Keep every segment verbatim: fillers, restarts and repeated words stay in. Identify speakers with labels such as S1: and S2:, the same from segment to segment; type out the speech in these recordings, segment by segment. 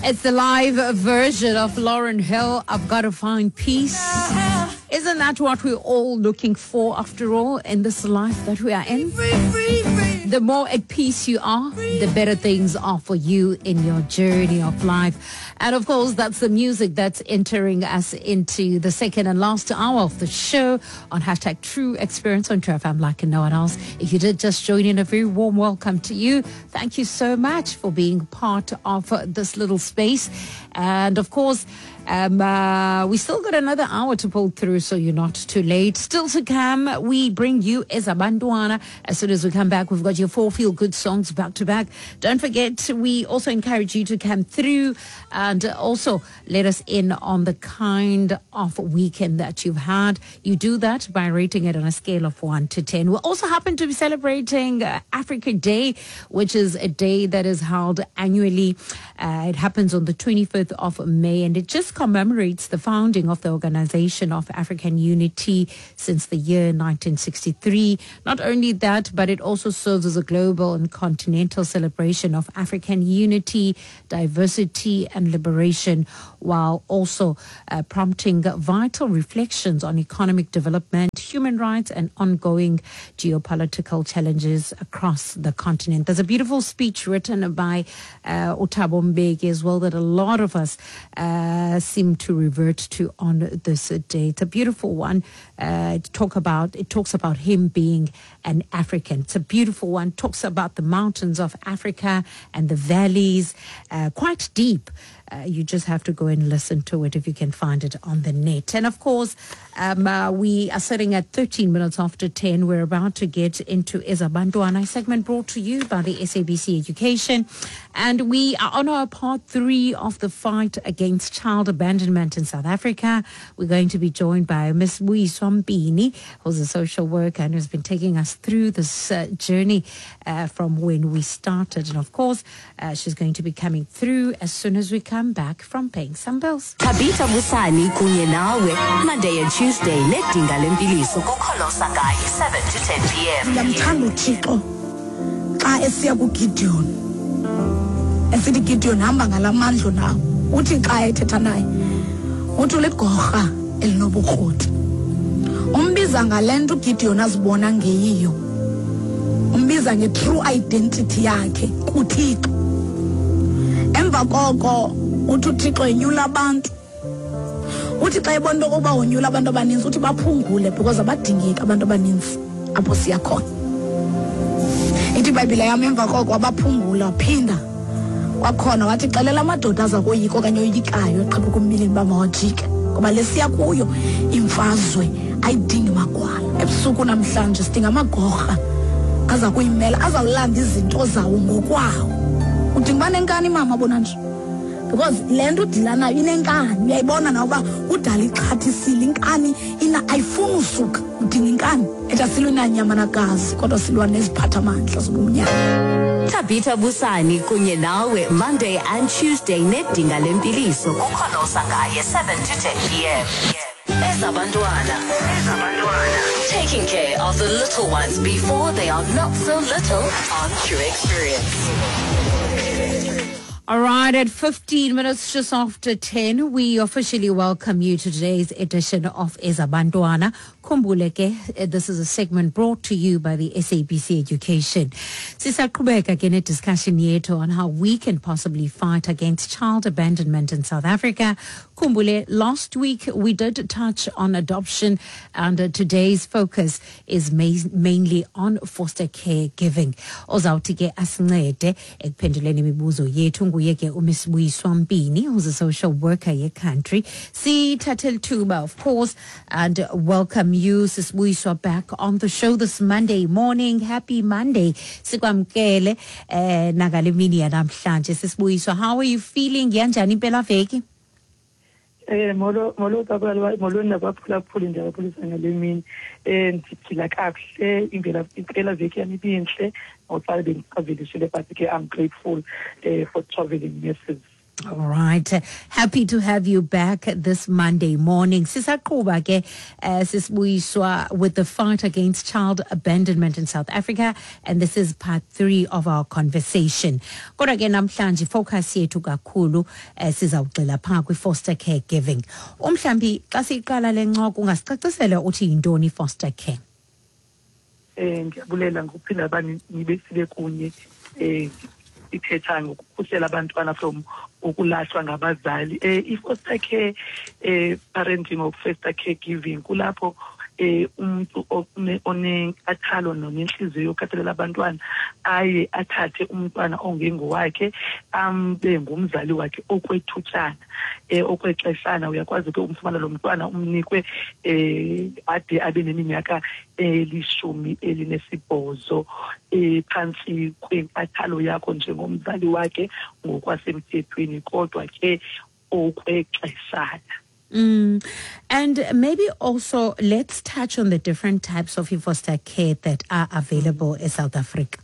S1: It's the live version of Lauryn Hill, I've Got to Find Peace. Isn't that what we're all looking for, after all, in this life that we are in? The more at peace you are, the better things are for you in your journey of life. And of course, that's the music that's entering us into the second and last hour of the show on hashtag True Experience on True F M like no one else. If you did just join in, a very warm welcome to you. Thank you so much for being part of uh, this little space. And of course, Um, uh, we still got another hour to pull through, so you're not too late. Still to come, we bring you Ezabantwana. As soon as we come back, we've got your four feel-good songs back to back. Don't forget, we also encourage you to come through and also let us in on the kind of weekend that you've had. You do that by rating it on a scale of one to ten. We also happen to be celebrating uh, Africa Day, which is a day that is held annually. Uh, it happens on the twenty-fifth of May, and it just commemorates the founding of the Organization of African Unity since the year nineteen sixty-three. Not only that, but it also serves as a global and continental celebration of African unity, diversity, and liberation, while also uh, prompting vital reflections on economic development, human rights, and ongoing geopolitical challenges across the continent. There's a beautiful speech written by uh, Thabo Mbeki as well that a lot of us uh, seem to revert to on this day. It's a beautiful one. Uh, it talk about it talks about him being an African. It's a beautiful one. It talks about the mountains of Africa and the valleys, uh, quite deep. Uh, you just have to go and listen to it if you can find it on the net. And of course, um, uh, we are sitting at thirteen minutes after ten. We're about to get into Ezabantwana, segment brought to you by the S A B C Education. And we are on our part three of the fight against child abandonment in South Africa. We're going to be joined by Miss Mbuyiswa Mpini, who's a social worker and who's been taking us through this uh, journey uh, from when we started. And of course, uh, she's going to be coming through as soon as we come back from paying some bills.
S2: Tabitha Busani kunye nawe Monday and Tuesday nedinga lempiliso kukholosa ngaye seven to ten p m.
S3: Ngiyamthanda uThixo xa esiya kuGideon. Esithi Gideon hamba ngalamandla nawo. Uthi xa ethetha naye uthi uligorha elinobukroti. Umbiza ngalento uGideon azibona ngeyiyo. Umbiza ngetrue identity yakhe kuThixo. Emva koko uthi uThixo enyula abantu. Uthi xa ebona ukuba wonyula abantu abaninzi uthi baphungule because abadingeki abantu abaninzi apho siya khona. Ithi iBhayibhile yami emva koko abaphungula phinda kwakhona wathi xelela amadoda aza koyika okanye oyikayo eqhubeka kumileni bamawajike ngoba lesiya kuyo imfazwe ayidingi magwala. Ebusuku namhlanje sidinga amagorha aza kuyimela azawulanda izinto zawo ngokwawo. Udinga nenkani mama bona nje because lento udilana inenkani uyayibona na uba udala ixhathisile inkani ina ayifuni usuka udinga inkani eta silwa nanyama nagazi kodwa silwa neziphatha amandla zobunyama.
S2: Tabitha Busani kunye nawe Monday and Tuesday nedinga lempiliso kukholosa ngaye seven to ten p m. Ezabantwana, Ezabantwana, taking care of the little ones before they are not so little on True Experience.
S1: All right, at fifteen minutes just after ten, we officially welcome you to today's edition of Ezabantwana. Kumbuleke, this is a segment brought to you by the S A B C Education. Sisaqhubeka again a discussion yethu on how we can possibly fight against child abandonment in South Africa. Kumbule, last week we did touch on adoption, and uh, today's focus is ma- mainly on foster care giving. Ozawuthi ke asincede ekuphenduleni imibuzo yethu nguye ke uMiss Mbuyiswa Mpini, who's a social worker ye country. Sithathe ithuba, of course, and welcome you, Sis Mbuyiswa, back on the show this Monday morning. Happy Monday. Sikwamkele eh nagale mini yanamhlanje. Sis Mbuyiswa, how are you feeling? Yanjani impela veki?
S4: Eh molo molo tabala molo nabaphula phula nje abaphulisa ngalemini eh ndiphila kahle impela impela veki yami inhle ngoba bengicavelisile but ke I'm grateful eh for traveling nurses
S1: All right. Uh, happy to have you back this Monday morning. Sisaqhuba ke uh, sisibuyiswa with the fight against child abandonment in South Africa, and this is part three of our conversation. Kodwa ke namhlanje focus yethu kakhulu uh, sizawugxila pha kwi foster care giving. Umhlambi xa siqala lencoko ungasicacisela uthi yintoni foster care?
S4: Eh ngiyabulela ngokuphinda bani nibe sibe kunye eh ithetha ngokukhusela abantwana from ukulahlwa ngabazali. Eh i-foster care eh parenting or foster care giving kulapho eh umuntu onenkathalo nonenhliziyo yokukhathalela abantwana aye athathe umntwana ongengowakhe ambe ngumzali wakhe okwethutyana eh okwexeshana. Uyakwazi ke umfumana lo mntwana umnikwe eh ade abe neminyaka elishumi elinesibhozo eh phansi kwenkathalo yakho njengomzali wakhe ngokwasemthethweni kodwa ke okwexeshana.
S1: Mm. And maybe also let's touch on the different types of foster care that are available in South Africa.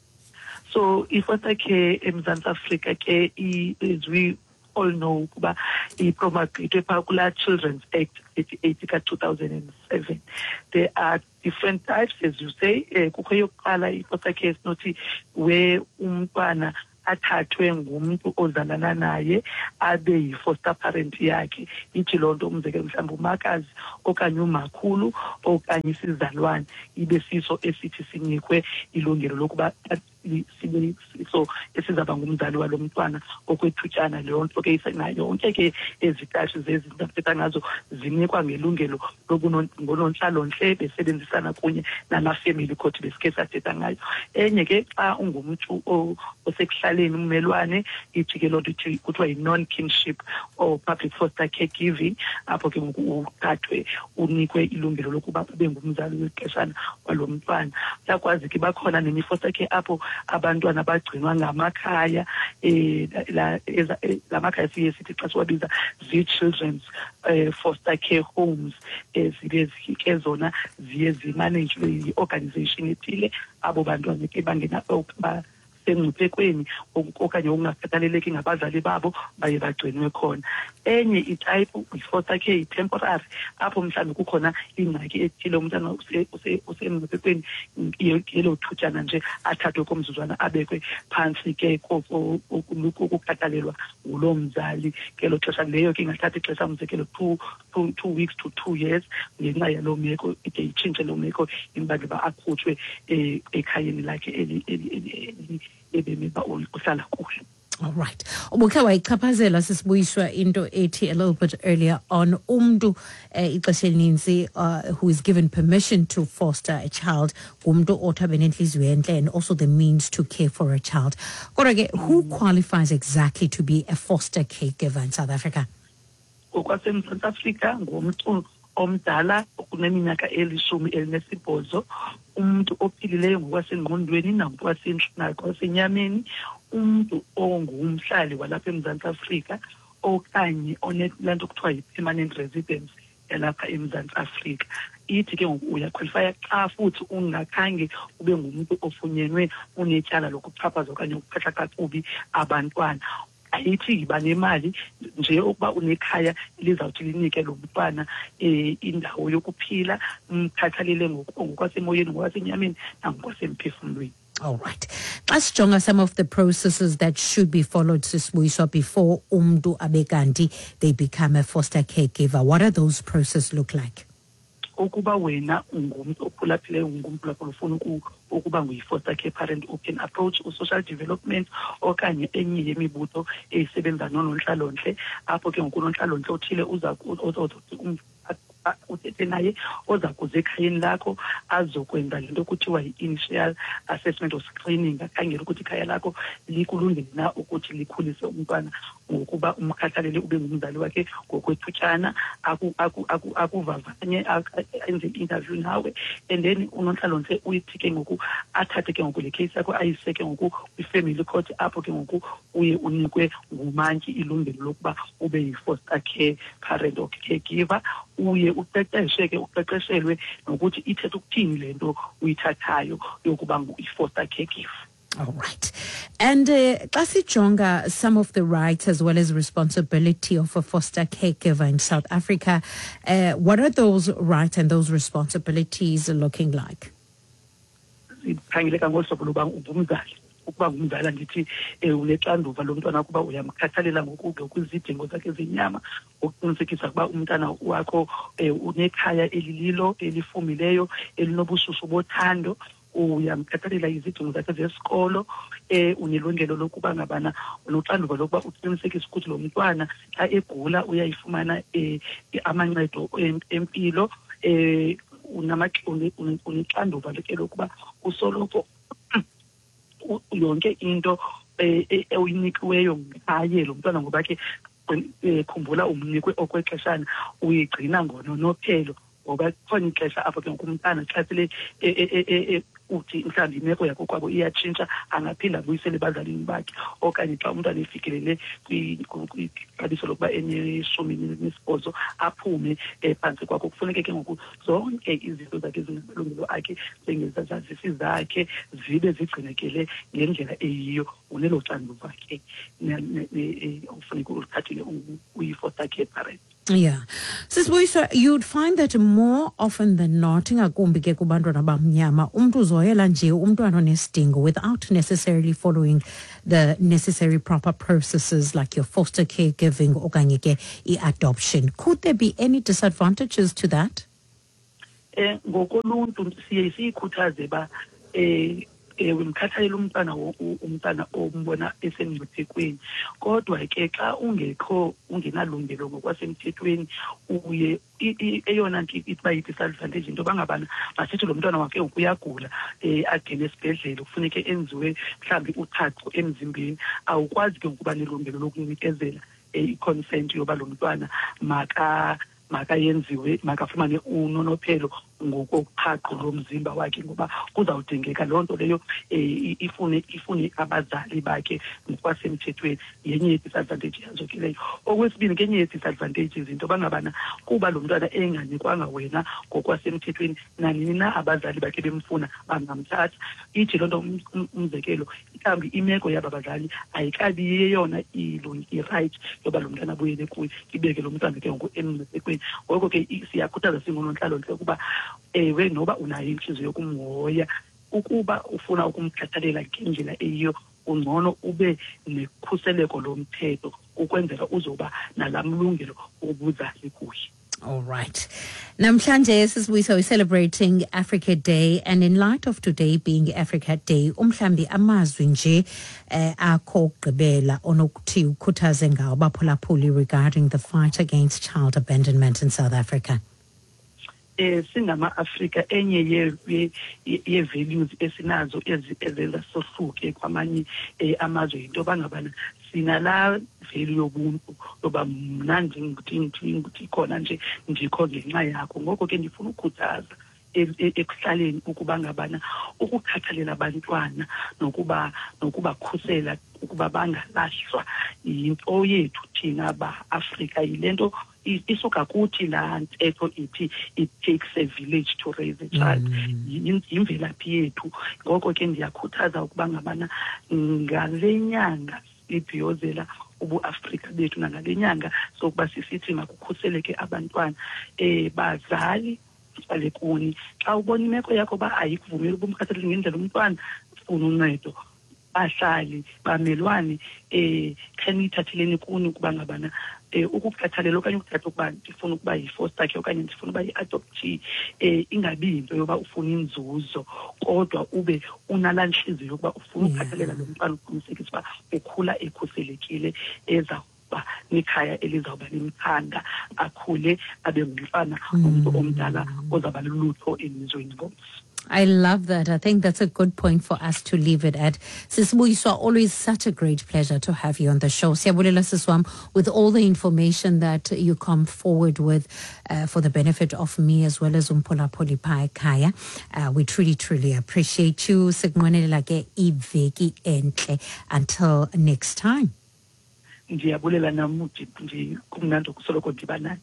S4: So foster care in South Africa ke is we all know kuba i-promulgated Pakula Children's Act eighty-eight ka two thousand seven. There are different types, as you say. Kukho yokuqala i-foster care is not where umntwana athathwe ngumuntu ozalana naye abe yi-foster parent yakhe. Ithi loo nto umzekelo mhlawumbe umakazi okanye umakhulu okanye isizalwane ibe siso esithi sinikwe ilungelo lokuba sibe so esizaba ngumzali walo mntwana okwethutyana. Leyo nto ke isenayo yonke ke ezitashi zezinto aphetha ngazo zinikwa ngelungelo lobunonhlalonhle besebenzisana kunye nama-family court besike sathetha ngayo. Enye ke xa ungumuntu osekuhlaleni ummelwane ithi ke loo nto kuthiwa yi-non-kinship or public foster care giving, apho ke uthathwe unikwe ilungelo lokuba ube ngumzali wexeshana walo mntwana. Uyakwazi ke bakhona nemi-foster care apho abantwana bagcinwa ngamakhaya eh la makhaya siye sithi xa siwabiza zii-children's eh, foster care homes ezibe ke zona ziye zimanejwe yi-organization ethile. Abo bantwana ke bangena engcuphekweni okanye okungakhathaleleki ngabazali babo baye bagcinwe khona. Enye itype i-foster care temporary apho mhlawumbe kukhona ingxaki ethile umntana usemngciphekweni yelo thutyana nje athathwe komzuzwana abekwe phansi ke ukukhathalelwa ngulo mzali. Ngelo xesha leyo ke ingathatha ixesha umzekelo two, two, two weeks to two years ngenxa yaloo meko ide itshintshe loo meko imbangela uba akhutshwe ekhayeni lakhe ebemeba uhlala kuhle.
S1: All right. Ubukhe wayichaphazela sisibuyiswa into ethi a little bit earlier on umntu ixesha elininzi who is given permission to foster a child umntu othabe nenhliziyo enhle and also the means to care for a child. Kodwa ke who qualifies exactly to be a foster caregiver in South Africa?
S4: Okwasemzantsi Afrika ngumuntu omdala okuneminyaka elishumi elinesibhozo, umuntu ophilileyo ngokwasengqondweni nangokwasenyameni, umuntu ongumhlali walapha eMzantsi Afrika okanye onelanto kuthiwa yi-permanent residence yalapha eMzantsi Afrika. Ithi ke ngoku uyaqualifya xa futhi ungakhange ube ngumuntu ofunyenwe unetyala lokuxhaphaza okanye ukuphatha kakubi abantwana. Ayithi yiba nemali nje ukuba unekhaya lizawuthi linike lo mntwana indawo yokuphila umkhathalele ngokwasemoyeni ngokwasenyameni nangokwasemphefumlweni.
S1: All right. Let's jonga some of the processes that should be followed sisibuyiswa before umntu abekanti they become a foster caregiver. What are those processes look like?
S4: Ukuba wena ungumuntu ophulaphileyo ungumphulaphula ufuna ukuba nguyi-foster care parent, you can approach u-social development okanye enye yemibutho eyisebenza nonontlalontle apho ke ngokunontlalontle othile uthethe naye oza kuze ekhayeni lakho azokwenza lento kuthiwa yi-initial assessment or screening akhangela ukuthi ikhaya lakho likulungele na ukuthi likhulise umntwana ngokuba umkhathalele ube ngumzali wakhe ngokwethutyana, akuvavanye enze i-interview nawe, and then unontlalontle uyithi ke ngoku athathe ke ngoku le case yakho ayiseke ngoku kwi-family court apho ke ngoku uye unikwe ngumantyi ilungelo lokuba ube yi-foster care parent or caregiver. Uye uqeqesheke uqeqeshelwe nokuthi ithetha ukuthini lento uyithathayo yokuba ngu-foster caregiver.
S1: All right. And uh, Jonga, some of the rights as well as responsibility of a foster caregiver in South Africa, uh, what are those rights and those responsibilities looking like?
S4: Ukuba ngumzali ngithi unexanduva lomntwana kuba uyamkhathalela ngokuge kwizidingo zakhe zenyama ukuqinisekisa kuba umntana wakho unekhaya elililo elifumileyo elinobushushu bothando uyamkhathalela izidingo zakhe zesikolo unelungelo lokuba ngabana unoxanduva lokuba uqinisekisa ukuthi lo mntwana xa egula uyayifumana amancedo empilo unexanduva lokuba usoloko yonke into oyinikiweyo ngaye lo mntwana ngoba ke khumbula umnikwe okwexeshana uyigcina ngononophelo ngoba khona ixesha apho ke umntana xa sele uthi mhlawumbi imeko yakho kwabo iyatshintsha angaphinda abuyisele bazalini bakhe okanye xa umntwana efikelele kwixabiso lokuba eneshumi nesibhozo aphume phantsi kwakho kufuneke ke ngoku zonke izinto zakhe ezingamalungelo akhe njengezazisi zakhe zibe zigcinekele ngendlela eyiyo unelo xanduva ke ufuneka ulithathile uyi-foster care parent.
S1: Yeah. Sisibuyisa, you'd find that more often than not, ingakumbi ke kubantwana abamnyama, umntu uzoyela nje umntwana onesidingo without necessarily following the necessary proper processes like your foster care giving okanye ke i-adoption. Could there be any disadvantages to that?
S4: Eh ngokoluntu siye siyikhuthaze ba eh wemkhathalela umntana umntana ombona esemthethweni kodwa ke xa ungekho ungenalungelo ngokwasemthethweni uye eyona nto ithiba yi-disadvantage into bangabana masithi lo mntwana wakhe ukuyagula agene esibhedlele kufuneke enziwe mhlawumbi uthaqo emzimbeni awukwazi ke ukuba nelungelo lokunikezela i-consent yoba lo mntwana maka makayenziwe makafumane unonophelo ngokoqhaqho lomzimba wakhe ngoba kuzawudingeka loo nto leyo ifune ifune abazali bakhe ngokwasemthethweni yenye ye-disadvantage yazo ke leyo. Okwesibini kenye ye-disadvantages into bangabana kuba lo mntwana enganikwanga wena ngokwasemthethweni nanini na abazali bakhe bemfuna bangamthatha ithi loo nto umzekelo mhlawumbi imeko yaba bazali ayikabi yeyona i-right yoba lo mntwana abuyele kuyo ibeke lo mntwana ke ngoku emngciphekweni. Ngoko ke siyakhuthaza singunontlalo-ntle ukuba ewe noba unayo inhliziyo yokumhoya ukuba ufuna ukumkhathalela ngendlela eyiyo ungcono ube nekhuseleko lomthetho ukwenzela uzoba nalamlungelo obuzali kuye.
S1: All right. Namhlanje sisibuyisa, we're celebrating Africa Day, and in light of today being Africa Day, umhlambi amazwi nje eh, akho gqibela onokuthi ukhuthaze ngawo abaphulaphuli regarding the fight against child abandonment in South Africa.
S4: Eh singama Africa enye ye ye values esinazo ezenza sohluke kwamanye amazwe into bangabana sinala value yobuntu loba mnandi ngithinthi ukuthi khona nje ndikho ngenxa yakho. Ngoko ke ndifuna ukukhuthaza ekuhlaleni ukuba ngabana ukukhathalela abantwana nokuba nokubakhusela ukuba bangalahlwa into yethu thina ba Africa yilento isuka kuthi la ntetho ithi it takes a village to raise a child. Imvelaphi yethu. Ngoko ke ndiyakhuthaza ukuba ngabana ngalenyanga ibhiyozela ubu Africa bethu nangalenyanga sokuba sisithi makukhuseleke abantwana eh bazali bale kuni xa ubona imeko yakho ba ayikuvumela ubumkhathalele ngendlela umntwana ufuna uncedo bahlali bamelwane eh khanithatheleni kuni kuba ngabana eh ukukhathalela okanye ukuthatha ukuba ndifuna ukuba yi-foster care okanye ndifuna ukuba yi-adoptee eh ingabi into yoba ufuna inzuzo kodwa ube unalanhliziyo yokuba ufuna ukukhathalela lo mntwana uqinisekisa uba ukhula ekhuselekile eza ba nikhaya elizawuba limthanda akhule abe ngumfana umuntu omdala ozaba lulutho emizweni ngomsi.
S1: I love that. I think that's a good point for us to leave it at. Sisibuyiswa, always such a great pleasure to have you on the show. Siyabulela Siswam, with all the information that you come forward with uh, for the benefit of me as well as umphulaphuli pha ekhaya. Uh, we truly, truly appreciate you. Sikunqwenelela ke iveki entle. Until next time.
S4: Ndiyabulela namuthi nje kumnandi ukusoloko ndibanayo.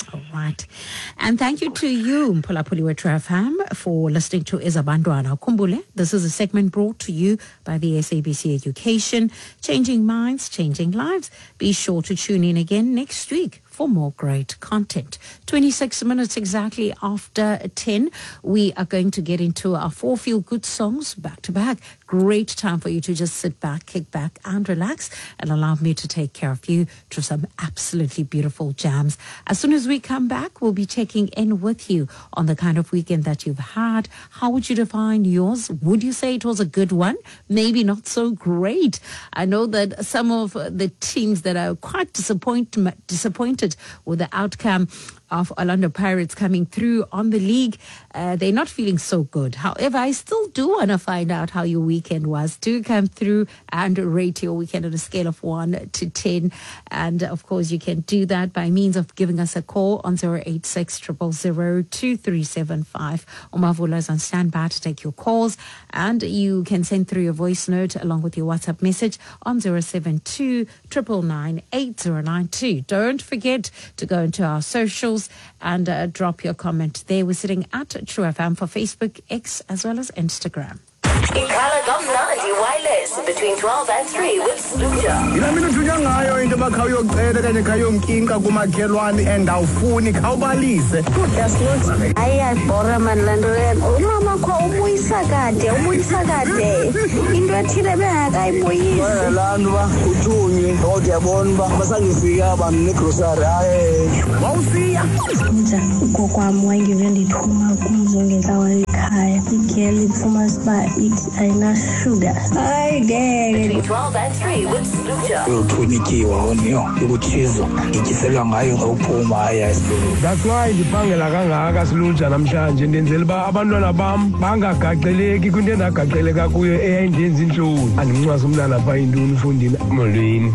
S1: All right. And thank you to you, Mpulapuli Wethu F M, for listening to Ezabantwana. Kumbule, this is a segment brought to you by the S A B C Education. Changing minds, changing lives. Be sure to tune in again next week for more great content. twenty-six minutes exactly after ten, we are going to get into our four feel-good songs back to back. Great time for you to just sit back, kick back and relax and allow me to take care of you through some absolutely beautiful jams. As soon as we come back, we'll be checking in with you on the kind of weekend that you've had. How would you define yours? Would you say it was a good one? Maybe not so great. I know that some of the teams that are quite disappoint, disappointed with the outcome of Orlando Pirates coming through on the league, uh, they're not feeling so good. However, I still do want to find out how your weekend was. Do come through and rate your weekend on a scale of one to ten. And of course, you can do that by means of giving us a call on zero eight six, zero zero zero, two three seven five. Umavula is on standby to take your calls. And you can send through your voice note along with your WhatsApp message on zero seven two, nine nine nine, eight zero nine two. Don't forget to go into our socials and uh, drop your comment there. We're sitting at True F M for Facebook, X, as well as Instagram.
S2: Ikhala Kamnandi Wireless between twelve and three with Sluja.
S5: Yila mina thunya ngayo into bakhayoqeda kanye khayonkinka kumakhelwane and awufuni khawubalise.
S6: Yasluja. Ayabhora man lento yena. Umama kho ubuyisa kade, ubuyisa kade. Into ethile bengakayibuyisi.
S5: Wena lantu ba uthunywe kodwa yabona ba basangifika bamne grocery aye. Wawusiya.
S6: Sluja ugokwami wayengivele ndithuma kumzongenza ekhaya. Igeli iphuma siba ayinashuga. Hayi ngeke.
S2: Between twelve and three with Sluja.
S7: Uthunikiwa woniyo ukuthizo ngikiselwa ngayo ngawuphuma aya Sluja.
S8: That's why ndiphangela kangaka Sluja namhlanje ndenzela ba abantwana bam bangagaxeleki kwinto endagaxeleka kuyo eyayindenza inhloni. Andincwasa umntana apha intoni ufundini molweni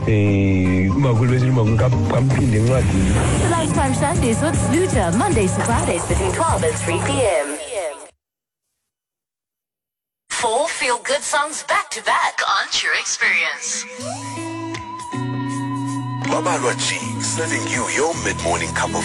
S8: eh umakhulu besithi umakhulu kamphinde encwadini.
S2: Lifetime Sundays with Sluja. Mondays to Fridays between twelve and three p.m. Four feel-good songs back-to-back on True Experience.
S9: Babalwa G, serving you your mid-morning cup of